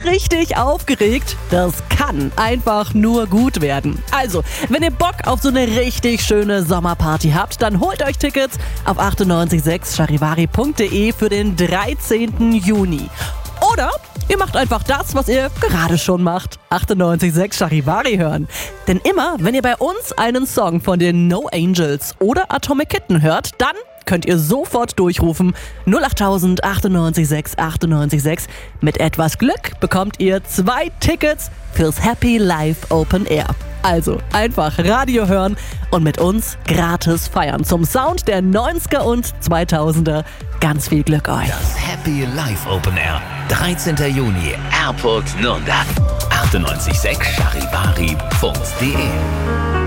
richtig aufgeregt? Das kann einfach nur gut werden. Also, wenn ihr Bock auf so eine richtig schöne Sommerparty habt, dann holt euch Tickets auf 986charivari.de für den 13. Juni. Oder ihr macht einfach das, was ihr gerade schon macht. 98.6 Charivari hören. Denn immer, wenn ihr bei uns einen Song von den No Angels oder Atomic Kitten hört, dann könnt ihr sofort durchrufen 08000 98.6 98.6. Mit etwas Glück bekommt ihr 2 Tickets fürs Happy Live Open Air. Also einfach Radio hören und mit uns gratis feiern. Zum Sound der 90er und 2000er. Ganz viel Glück euch. Das Happy Live Open Air. 13. Juni, Airport Nürnberg. 98.6 charivari.de